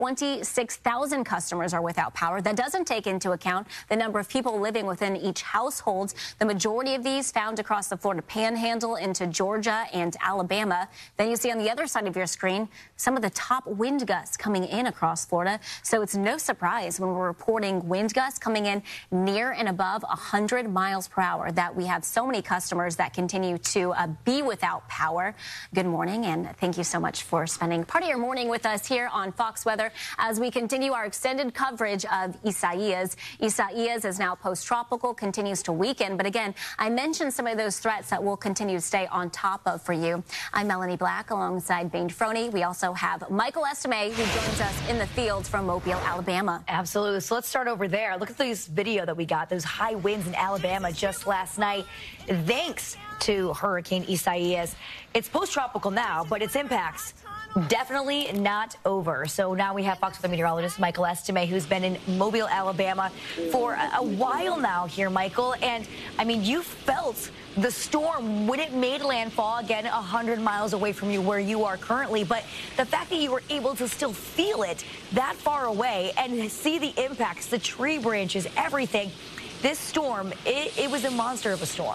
26,000 customers are without power. That doesn't take into account the number of people living within each household. The majority of these found across the Florida Panhandle into Georgia and Alabama. Then you see on the other side of your screen some of the top wind gusts coming in across Florida. So it's no surprise when we're reporting wind gusts coming in near and above 100 miles per hour that we have so many customers that continue to be without power. Good morning, and thank you so much for spending part of your morning with us here on Fox Weather as we continue our extended coverage of Isaias. Isaias is now post-tropical, continues to weaken. But again, I mentioned some of those threats that we'll continue to stay on top of for you. I'm Melanie Black alongside Bain Froney. We also have Michael Estime, who joins us in the field from Mobile, Alabama. Absolutely. So let's start over there. Look at this video that we got, those high winds in Alabama just last night. Thanks to Hurricane Isaias. It's post-tropical now, but its impacts definitely not over. So now we have Fox Weather meteorologist Michael Estime, who's been in Mobile, Alabama for a while now here, Michael. And, I mean, you felt the storm when it made landfall, again, 100 miles away from you where you are currently. But the fact that you were able to still feel it that far away and see the impacts, the tree branches, everything, this storm, it was a monster of a storm.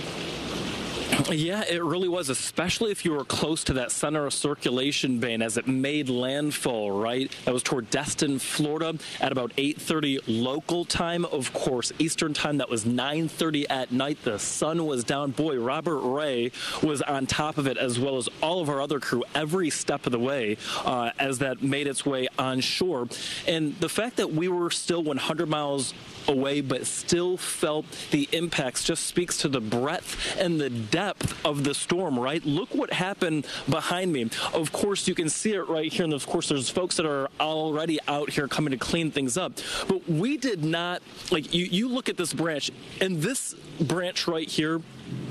Yeah, it really was, especially if you were close to that center of circulation, Bain, as it made landfall, right? That was toward Destin, Florida at about 8:30 local time. Of course, Eastern time, that was 9:30 at night. The sun was down. Boy, Robert Ray was on top of it, as well as all of our other crew every step of the way as that made its way on shore. And the fact that we were still 100 miles away but still felt the impacts just speaks to the breadth and the depth of the storm, right? Look what happened behind me. Of course, you can see it right here, and of course, there's folks that are already out here coming to clean things up. But we did not, like, you look at this branch, and this branch right here,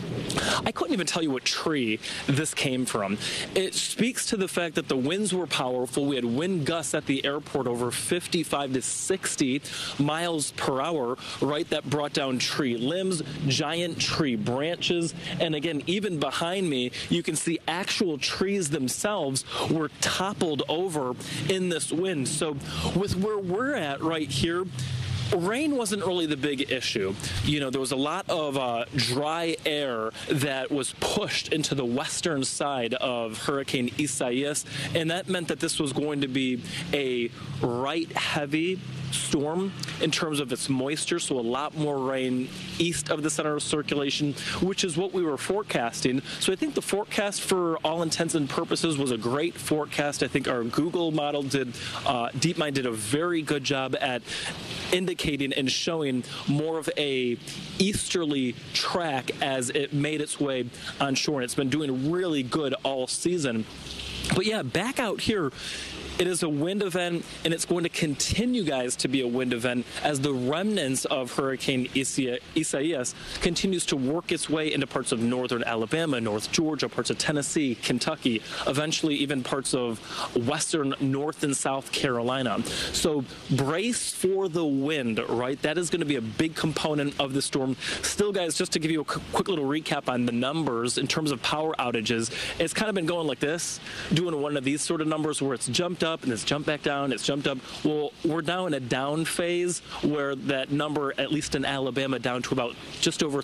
I couldn't even tell you what tree this came from. It speaks to the fact that the winds were powerful. We had wind gusts at the airport over 55 to 60 miles per hour, right? That brought down tree limbs, giant tree branches. And again, even behind me, you can see actual trees themselves were toppled over in this wind. So with where we're at right here, rain wasn't really the big issue. You know, there was a lot of dry air that was pushed into the western side of Hurricane Isaias, and that meant that this was going to be a right-heavy storm in terms of its moisture, so a lot more rain east of the center of circulation, which is what we were forecasting. So I think the forecast, for all intents and purposes, was a great forecast. I think our Google model did, DeepMind did a very good job at indicating and showing more of a easterly track as it made its way on shore, and it's been doing really good all season. But yeah, back out here, it is a wind event, and it's going to continue, guys, to be a wind event as the remnants of Hurricane Isaias continues to work its way into parts of northern Alabama, North Georgia, parts of Tennessee, Kentucky, eventually even parts of western North and South Carolina. So brace for the wind, right? That is going to be a big component of the storm. Still, guys, just to give you a quick little recap on the numbers in terms of power outages, it's kind of been going like this, doing one of these sort of numbers where it's jumped up and it's jumped back down, it's jumped up. Well, we're now in a down phase where that number, at least in Alabama, down to about just over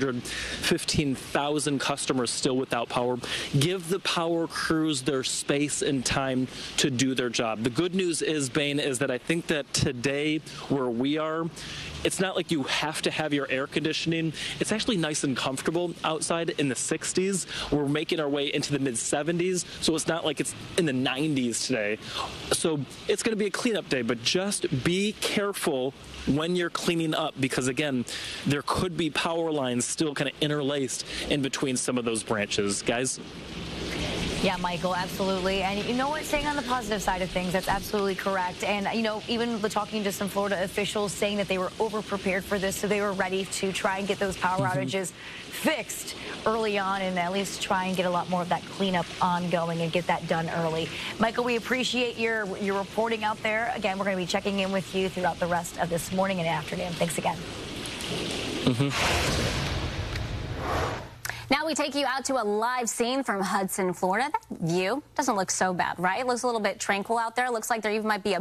315,000 customers still without power. Give the power crews their space and time to do their job. The good news is, Bain, is that I think that today where we are, it's not like you have to have your air conditioning. It's actually nice and comfortable outside in the 60s. We're making our way into the mid-70s, so it's not like it's in the 90s today. So it's going to be a cleanup day, but just be careful when you're cleaning up because, again, there could be power lines still kind of interlaced in between some of those branches. Guys? Yeah, Michael, absolutely. And you know what? Staying on the positive side of things, that's absolutely correct. And, you know, even talking to some Florida officials saying that they were over-prepared for this, so they were ready to try and get those power outages fixed early on and at least try and get a lot more of that cleanup ongoing and get that done early. Michael, we appreciate your reporting out there. Again, we're going to be checking in with you throughout the rest of this morning and afternoon. Thanks again. Now, Now we take you out to a live scene from Hudson, Florida. That view doesn't look so bad, right? It looks a little bit tranquil out there. It looks like there even might be a